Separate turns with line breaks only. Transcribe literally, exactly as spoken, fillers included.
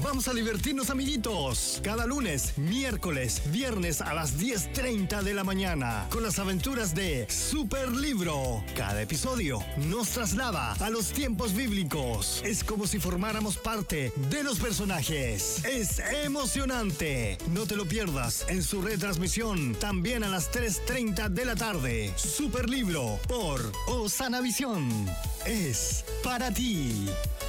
Vamos a divertirnos, amiguitos. Cada lunes, miércoles, viernes a las diez treinta de la mañana. Con las aventuras de Super Libro. Cada episodio nos traslada a los tiempos bíblicos. Es como si formáramos parte de los personajes. Es emocionante. No te lo pierdas en su retransmisión. También a las tres treinta de la tarde. Super Libro por Osana Visión. Es para ti.